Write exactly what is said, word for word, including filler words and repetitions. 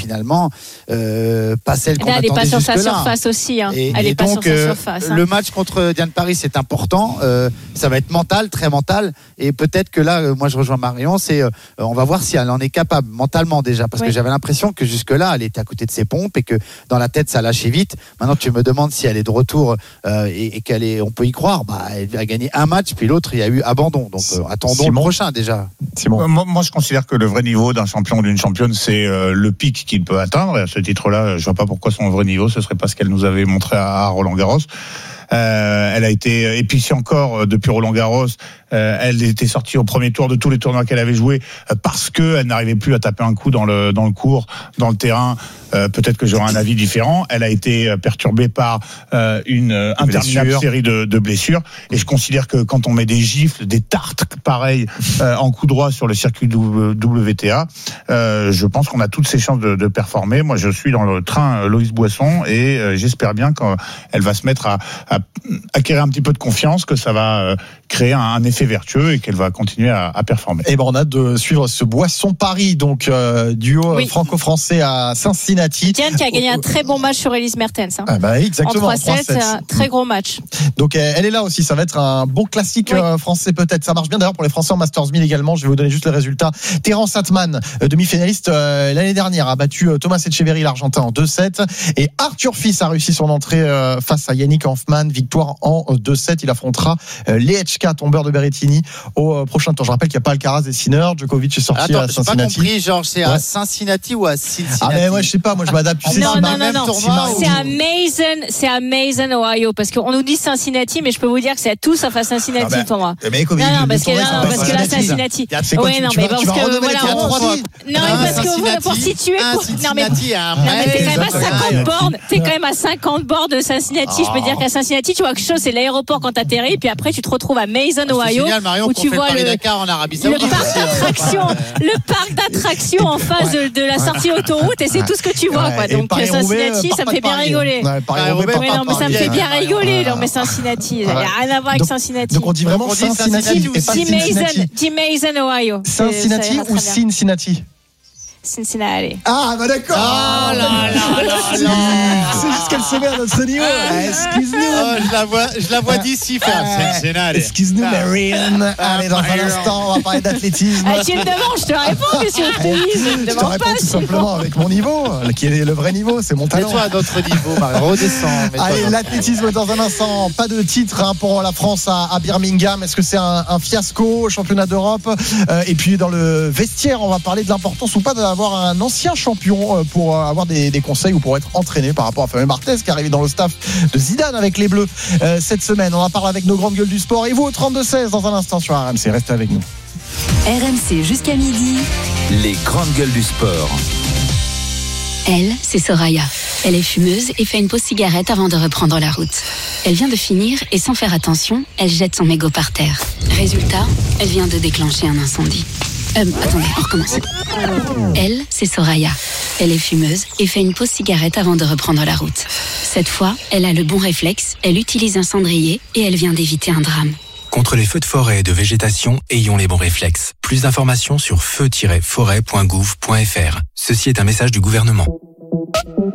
finalement euh, pas celle qu'on là, attendait jusque-là. Elle n'est pas sur sa surface aussi. Hein. Et, elle et n'est pas donc, sur sa euh, surface. Hein. Le match contre Diane Paris, c'est important. Euh, ça va être mental, très mental. Et peut-être que là, euh, moi, je rejoins Marion. C'est, euh, on va voir si elle en est capable mentalement déjà, parce oui. que j'avais l'impression que jusque-là, elle était à côté de ses pompes et que dans la tête, ça lâchait vite. Maintenant, tu me demandes si elle est de retour euh, et, et qu'elle est, on peut y croire. Bah, elle a gagné un match, puis l'autre, il y a eu abandon. Donc, euh, attendons Simon. le prochain déjà. Simon. Moi, moi, je considère que le vrai niveau d'un champion ou d'une championne, c'est euh, le pic qu'il peut atteindre. Et à ce titre-là, je vois pas pourquoi son vrai niveau, ce serait pas ce qu'elle nous avait montré à Roland-Garros. Euh, elle a été, et puis si encore depuis Roland-Garros, euh, elle était sortie au premier tour de tous les tournois qu'elle avait joué euh, parce que elle n'arrivait plus à taper un coup dans le dans le court, dans le terrain. Euh, peut-être que j'aurai un avis différent. Elle a été perturbée par euh, une euh, interminable blessure. série de, de blessures. Et je considère que quand on met des gifles, des tartes pareilles euh, en coup droit sur le circuit W T A, euh, je pense qu'on a toutes ses chances de, de performer. Moi, je suis dans le train Loïs Boisson et euh, j'espère bien qu'elle va se mettre à, à acquérir un petit peu de confiance, que ça va euh, créer un, un effet vertueux et qu'elle va continuer à, à performer. Et ben on a de suivre ce Boisson Paris, donc euh, duo oui. franco-français à Cincinnati. Diane qui a gagné un très bon match sur Elise Mertens. Hein. Ah bah exactement. En trois sept, c'est un très gros match. Donc elle est là aussi, ça va être un bon classique oui. euh, français peut-être. Ça marche bien d'ailleurs pour les Français en Masters mille également. Je vais vous donner juste les résultats. Terence Atman, euh, demi-finaliste euh, l'année dernière, a battu euh, Thomas Etcheverry, l'Argentin, en deux sept. Et Arthur Fils a réussi son entrée euh, face à Yannick Hanfmann, victoire en euh, deux sept. Il affrontera euh, Lehečka, tombeur de Berrettini, au euh, prochain tour. Je rappelle qu'il n'y a pas Alcaraz et Sinner. Djokovic est sorti Attends, à Cincinnati. J'ai pas compris, genre c'est ouais. à Cincinnati ou à Cincinnati? Ah mais moi je sais pas, moi je m'adapte. Tu sais, non, non, non, non, c'est à Mason, c'est à Mason, Ohio, parce qu'on nous dit Cincinnati, mais je peux vous dire que c'est à tous sauf à Cincinnati ah ben, pour moi. Mais non, non, parce que là, parce que là, Cincinnati. Oui, non, mais parce que voilà, non, parce que pour situer, non mais, non mais t'es quand même à cinquante bornes, t'es quand même à cinquante bornes de Cincinnati. Je peux dire qu'à Cincinnati, tu vois quelque chose, c'est l'aéroport quand t'atterris, puis après tu te retrouves à Mason, Ohio, où tu vois le parc d'attractions, le parc d'attractions en face de la sortie autoroute, et c'est tout ce que tu vois, quoi. Donc Cincinnati, ça me fait bien rigoler. Oui, non, mais ça me fait bien rigoler. Non, mais Cincinnati, il n'y a rien à voir avec Cincinnati. Donc on dit vraiment Cincinnati ou Cincinnati? Tim Mason, Ohio. Cincinnati ou Cincinnati? Cincinnati. Ah, bah d'accord. Oh là là là là. C'est juste qu'elle se met à notre niveau. Excuse-nous. Oh, je la vois, je la vois d'ici faire Cincinnati. Excuse-nous, Marianne. Allez, dans un instant, on va parler d'athlétisme. Ah, tu me demandes, je te réponds, qu'est-ce que je te dis? Je ne demande pas. Tout simplement avec mon niveau, qui est le vrai niveau, c'est mon talent. Mets-toi à notre niveau, Marie. Redescends. Allez, l'athlétisme dans un instant. Pas de titre hein, pour la France à, à Birmingham. Est-ce que c'est un, un fiasco au championnat d'Europe? euh, Et puis dans le vestiaire, on va parler de l'importance ou pas d'avoir un ancien champion pour avoir des, des conseils ou pour être entraîné par rapport à Fabien Barthez qui est arrivé dans le staff de Zidane avec les Bleus euh, cette semaine. On en parle avec nos grandes gueules du sport. Et vous au trente-deux seize dans un instant sur R M C. Restez avec nous. R M C jusqu'à midi. Les grandes gueules du sport. Elle, c'est Soraya. Elle est fumeuse et fait une pause cigarette avant de reprendre la route. Elle vient de finir et sans faire attention, elle jette son mégot par terre. Résultat, elle vient de déclencher un incendie. Euh, attendez, on recommence. Elle, c'est Soraya. Elle est fumeuse et fait une pause cigarette avant de reprendre la route. Cette fois, elle a le bon réflexe, elle utilise un cendrier et elle vient d'éviter un drame. Contre les feux de forêt et de végétation, ayons les bons réflexes. Plus d'informations sur feu tiret forêt point gouv point f r. Ceci est un message du gouvernement.